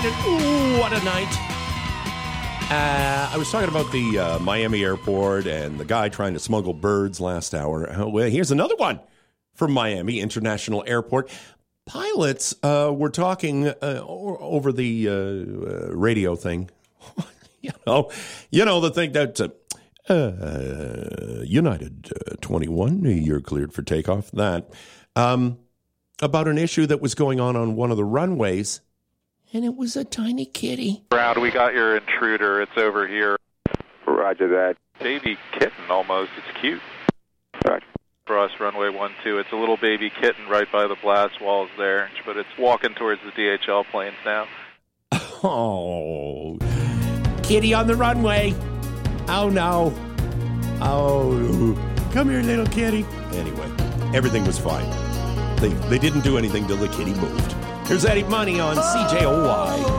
United. Ooh, what a night. I was talking about the Miami airport and the guy trying to smuggle birds last hour. Well, here's another one from Miami International Airport. Pilots were talking over the radio thing. you know the thing that United 21, you're cleared for takeoff. That about an issue that was going on one of the runways, and it was a tiny kitty. Brown, we got your intruder. It's over here. Roger that. Baby kitten almost. It's cute. Roger. Across runway 12. It's a little baby kitten right by the blast walls there, but it's walking towards the DHL planes now. Oh, kitty on the runway. Oh, no. Oh, come here, little kitty. Anyway, everything was fine. They didn't do anything till the kitty moved. Here's Eddie Money on CJOY.